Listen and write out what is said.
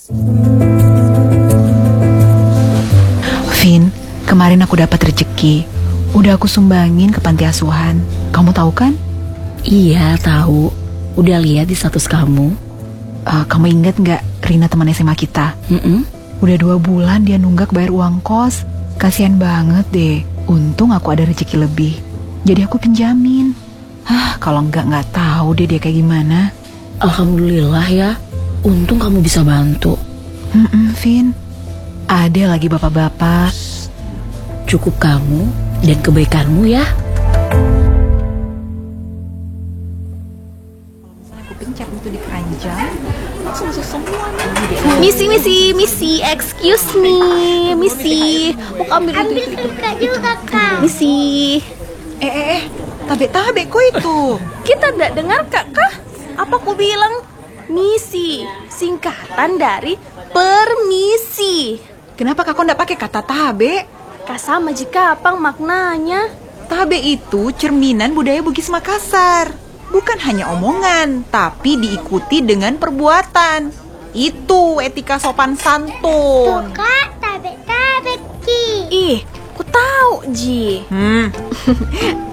Vin, kemarin aku dapat rezeki. Udah aku sumbangin ke panti asuhan. Kamu tahu kan? Iya, tahu. Udah lihat di status kamu. Kamu inget nggak Rina teman SMA kita? Udah 2 bulan dia nunggak bayar uang kos. Kasian banget deh. Untung aku ada rezeki lebih. Jadi aku pinjamin. Kalau nggak tahu deh dia kayak gimana. Alhamdulillah ya. Untung kamu bisa bantu. Vin. Ada lagi bapak-bapak. Cukup kamu dan kebaikanmu ya. Aku pencet itu di keranjang, langsung masuk semua. Misi, excuse me, Misi. Mau ambil itu juga, Kak. Misi. Tabe kok itu. Kita tidak dengar Kak? Apa aku bilang? Misi, singkatan dari permisi. Kenapa kakak nggak pakai kata tabe? Kak sama jika apa maknanya? Tabe itu cerminan budaya Bugis Makassar. Bukan hanya omongan, tapi diikuti dengan perbuatan. Itu etika sopan santun. Kak, tabe ki. Ih, aku tahu Ji.